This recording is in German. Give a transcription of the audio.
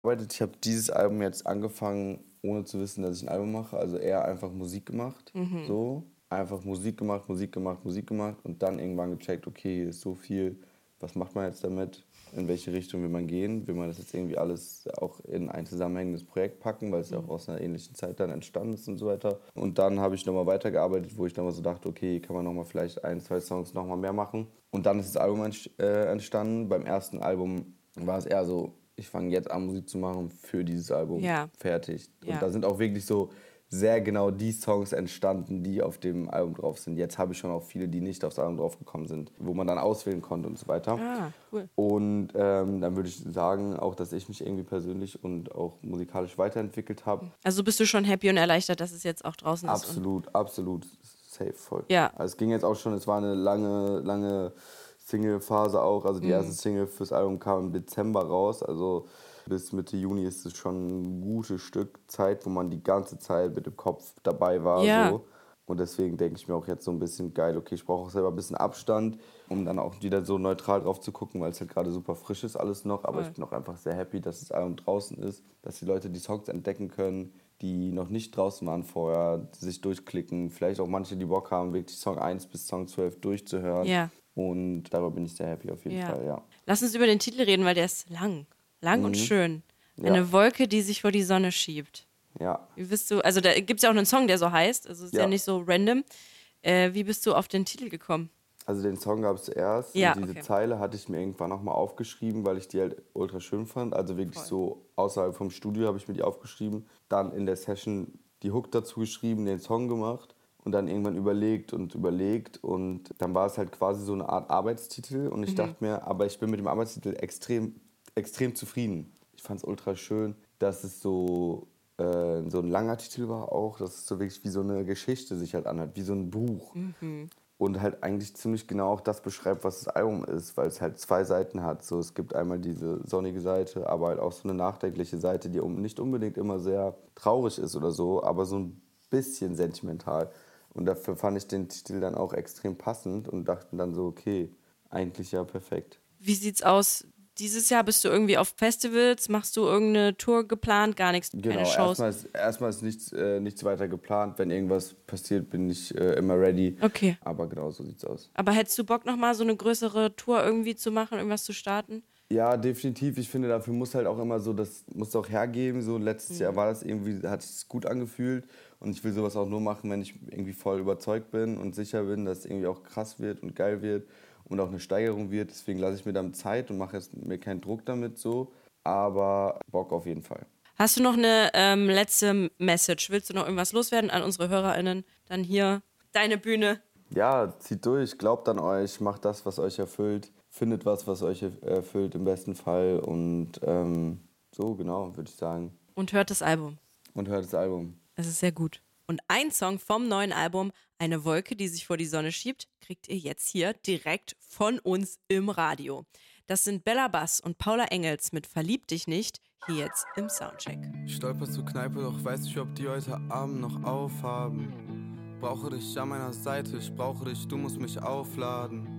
Ich habe dieses Album jetzt angefangen, ohne zu wissen, dass ich ein Album mache. Also eher einfach Musik gemacht. So. Einfach Musik gemacht, Musik gemacht, Musik gemacht. Und dann irgendwann gecheckt, okay, hier ist so viel. Was macht man jetzt damit? In welche Richtung will man gehen? Will man das jetzt irgendwie alles auch in ein zusammenhängendes Projekt packen, weil es ja auch aus einer ähnlichen Zeit dann entstanden ist und so weiter. Und dann habe ich nochmal weitergearbeitet, wo ich dann mal so dachte, okay, kann man nochmal vielleicht 1, 2 Songs nochmal mehr machen. Und dann ist das Album entstanden. Beim ersten Album war es eher so, ich fange jetzt an, Musik zu machen für dieses Album. Ja. Fertig. Ja. Und da sind auch wirklich so sehr genau die Songs entstanden, die auf dem Album drauf sind. Jetzt habe ich schon auch viele, die nicht aufs Album draufgekommen sind, wo man dann auswählen konnte und so weiter. Ah, cool. Und dann würde ich sagen, auch, dass ich mich irgendwie persönlich und auch musikalisch weiterentwickelt habe. Also bist du schon happy und erleichtert, dass es jetzt auch draußen ist? Absolut safe, voll. Ja. Also es ging jetzt auch schon, es war eine lange Single-Phase auch. Also die erste Single fürs Album kam im Dezember raus. Also bis Mitte Juni ist es schon ein gutes Stück Zeit, wo man die ganze Zeit mit dem Kopf dabei war. Ja. So. Und deswegen denke ich mir auch jetzt so ein bisschen geil, okay, ich brauche auch selber ein bisschen Abstand, um dann auch wieder so neutral drauf zu gucken, weil es halt gerade super frisch ist alles noch. Aber ich bin auch einfach sehr happy, dass das Album draußen ist, dass die Leute die Songs entdecken können, die noch nicht draußen waren vorher, sich durchklicken. Vielleicht auch manche, die Bock haben, wirklich Song 1 bis Song 12 durchzuhören. Ja. Und darüber bin ich sehr happy auf jeden Fall, ja. Lass uns über den Titel reden, weil der ist lang. Lang und schön. Ja. Eine Wolke, die sich vor die Sonne schiebt. Ja. Wie bist du, also da gibt es ja auch einen Song, der so heißt, also ist ja Ja. nicht so random. Wie bist du auf den Titel gekommen? Also den Song gab es zuerst Ja, und diese okay. Zeile hatte ich mir irgendwann nochmal aufgeschrieben, weil ich die halt ultra schön fand. Also wirklich so außerhalb vom Studio habe ich mir die aufgeschrieben. Dann in der Session die Hook dazu geschrieben, den Song gemacht und dann irgendwann überlegt und dann war es halt quasi so eine Art Arbeitstitel und ich dachte mir, aber ich bin mit dem Arbeitstitel extrem zufrieden. Ich fand es ultra schön, dass es so ein langer Titel war auch, dass es so wirklich wie so eine Geschichte sich halt anhört, wie so ein Buch. Und halt eigentlich ziemlich genau auch das beschreibt, was das Album ist, weil es halt 2 Seiten hat. So, es gibt einmal diese sonnige Seite, aber halt auch so eine nachdenkliche Seite, die nicht unbedingt immer sehr traurig ist oder so, aber so ein bisschen sentimental. Und dafür fand ich den Titel dann auch extrem passend und dachte dann so, okay, eigentlich ja perfekt. Wie sieht's aus? Dieses Jahr bist du irgendwie auf Festivals? Machst du irgendeine Tour geplant? Gar nichts, keine Genau, Shows? erstmal ist nichts weiter geplant. Wenn irgendwas passiert, bin ich immer ready. Okay. Aber genau, so sieht's aus. Aber hättest du Bock, nochmal so eine größere Tour irgendwie zu machen, irgendwas zu starten? Ja, definitiv. Ich finde, dafür muss halt auch immer so, das muss auch hergeben. So letztes Jahr war das irgendwie, hat sich gut angefühlt. Und ich will sowas auch nur machen, wenn ich irgendwie voll überzeugt bin und sicher bin, dass es irgendwie auch krass wird und geil wird und auch eine Steigerung wird. Deswegen lasse ich mir dann Zeit und mache jetzt mir keinen Druck damit so. Aber Bock auf jeden Fall. Hast du noch eine letzte Message? Willst du noch irgendwas loswerden an unsere HörerInnen? Dann hier deine Bühne. Ja, zieht durch, glaubt an euch, macht das, was euch erfüllt. Findet was euch erfüllt im besten Fall. Und so, genau, würde ich sagen. Und hört das Album. Und hört das Album. Es ist sehr gut. Und ein Song vom neuen Album, Eine Wolke, die sich vor die Sonne schiebt, kriegt ihr jetzt hier direkt von uns im Radio. Das sind Bella Bass und Paula Engels mit Verlieb dich nicht, hier jetzt im Soundcheck. Stolper zur Kneipe, doch weiß nicht, ob die heute Abend noch aufhaben. Brauche dich an meiner Seite, ich brauche dich, du musst mich aufladen.